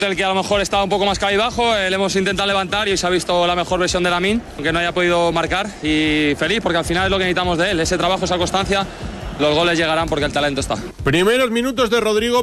El que a lo mejor estaba un poco más cabizbajo, le hemos intentado levantar y se ha visto la mejor versión de Lamine, aunque no haya podido marcar, y feliz porque al final es lo que necesitamos de él, ese trabajo, esa constancia, los goles llegarán porque el talento está. Primeros minutos de Rodrigo